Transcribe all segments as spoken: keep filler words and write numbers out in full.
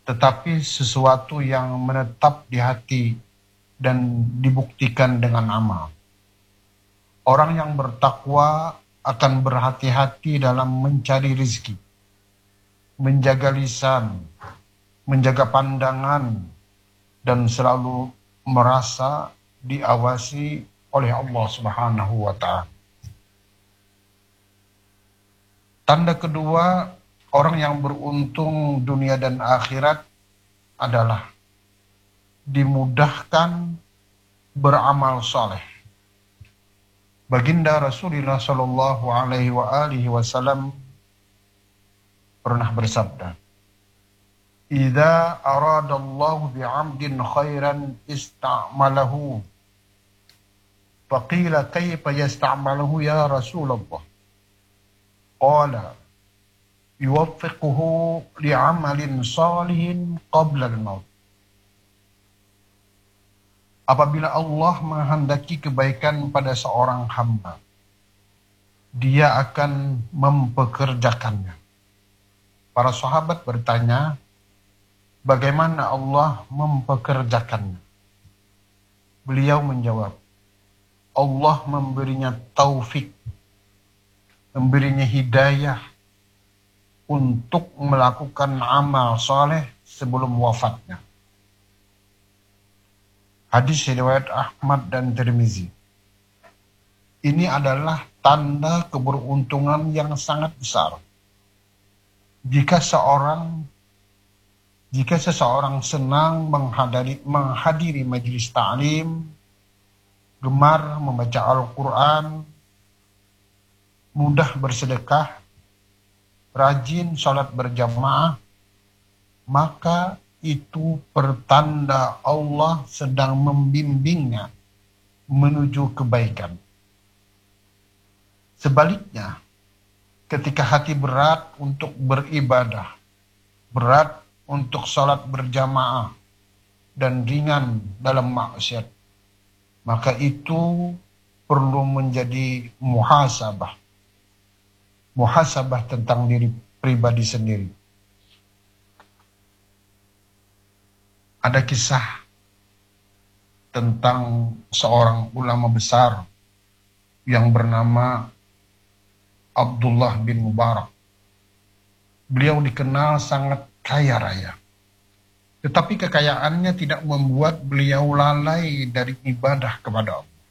tetapi sesuatu yang menetap di hati dan dibuktikan dengan amal. Orang yang bertakwa akan berhati-hati dalam mencari rezeki, menjaga lisan, menjaga pandangan, dan selalu merasa diawasi oleh Allah Subhanahu wa Ta'ala. Tanda kedua, orang yang beruntung dunia dan akhirat adalah dimudahkan beramal saleh. Baginda Rasulullah Shallallahu Alaihi wa alihi Wasallam pernah bersabda, "Idza aradallahu bi'amdin khairan ista'malahu." Faqila kaifa yasta'maluhu ya Rasulullah? Qala yuwaffiquhu li'amalin salihin qabla al-maut. Apabila Allah menghendaki kebaikan pada seorang hamba, Dia akan mempekerjakannya. Para sahabat bertanya, bagaimana Allah mempekerjakannya? Beliau menjawab, Allah memberinya taufik, memberinya hidayah untuk melakukan amal soleh sebelum wafatnya. Hadis riwayat Ahmad dan Tirmizi. Ini adalah tanda keberuntungan yang sangat besar. Jika seorang jika seseorang senang menghadiri, menghadiri majelis ta'lim, gemar membaca Al-Quran, mudah bersedekah, rajin sholat berjamaah, maka itu pertanda Allah sedang membimbingnya menuju kebaikan. Sebaliknya, ketika hati berat untuk beribadah, berat untuk sholat berjamaah, dan ringan dalam maksiat, maka itu perlu menjadi muhasabah. Muhasabah tentang diri pribadi sendiri. Ada kisah tentang seorang ulama besar yang bernama Abdullah bin Mubarak. Beliau dikenal sangat kaya raya. Tetapi kekayaannya tidak membuat beliau lalai dari ibadah kepada Allah.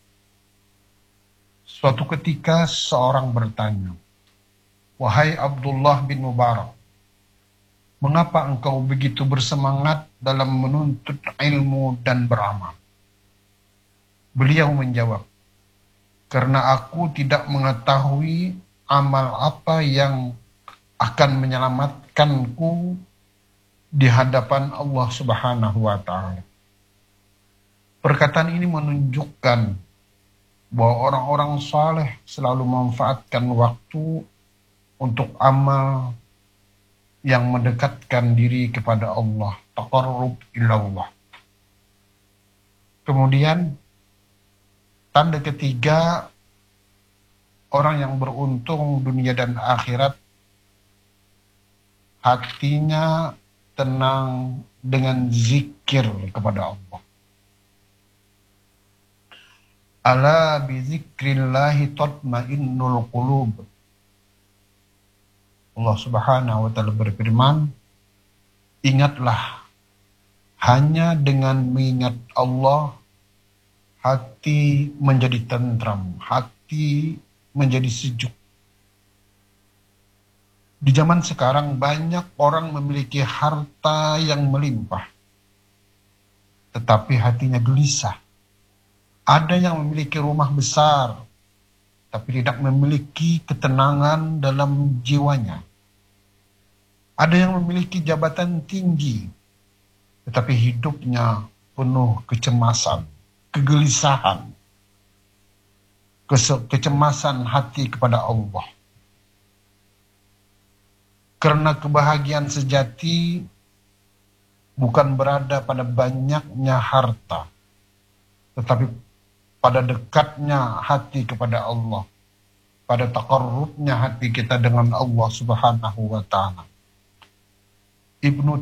Suatu ketika seorang bertanya, "Wahai Abdullah bin Mubarak, mengapa engkau begitu bersemangat dalam menuntut ilmu dan beramal?" Beliau menjawab, "Karena aku tidak mengetahui amal apa yang akan menyelamatkanku di hadapan Allah Subhanahu wa Ta'ala." Perkataan ini menunjukkan bahwa orang-orang saleh selalu memanfaatkan waktu untuk amal yang mendekatkan diri kepada Allah, taqarrub ilallah. Kemudian tanda ketiga, orang yang beruntung dunia dan akhirat, hatinya tenang dengan zikir kepada Allah. Ala bi zikrillahi tatmainnul qulub. Allah Subhanahu wa Ta'ala berfirman, ingatlah, hanya dengan mengingat Allah hati menjadi tentram, hati menjadi sejuk. Di zaman sekarang banyak orang memiliki harta yang melimpah, tetapi hatinya gelisah. Ada yang memiliki rumah besar, tapi tidak memiliki ketenangan dalam jiwanya. Ada yang memiliki jabatan tinggi, tetapi hidupnya penuh kecemasan, kegelisahan, kecemasan hati kepada Allah. Karena kebahagiaan sejati bukan berada pada banyaknya harta, tetapi pada dekatnya hati kepada Allah, pada taqarrubnya hati kita dengan Allah Subhanahu wa Ta'ala. Ibnu